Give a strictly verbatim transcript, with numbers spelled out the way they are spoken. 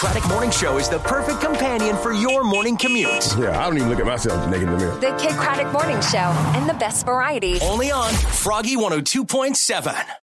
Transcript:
Craddock Morning Show is the perfect companion for your morning commute. Yeah, I don't even look at myself naked in the mirror. The Kid Craddock Morning Show and the best variety. Only on Froggy one oh two point seven.